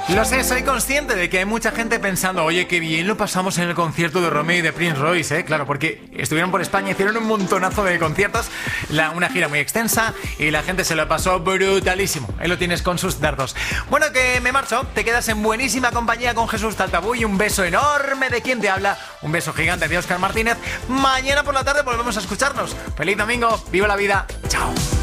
Lo sé, soy consciente de que hay mucha gente pensando, oye, qué bien lo pasamos en el concierto de Romeo y de Prince Royce, ¿eh? Claro, porque estuvieron por España, hicieron un montonazo de conciertos, una gira muy extensa y la gente se lo pasó brutalísimo. Ahí lo tienes con sus dardos. Bueno, que me marcho, te quedas en buenísima compañía con Jesús Taltabú y un beso enorme de quien te habla, un beso gigante de Óscar Martínez. Mañana por la tarde volvemos a escucharnos. Feliz domingo, viva la vida, chao.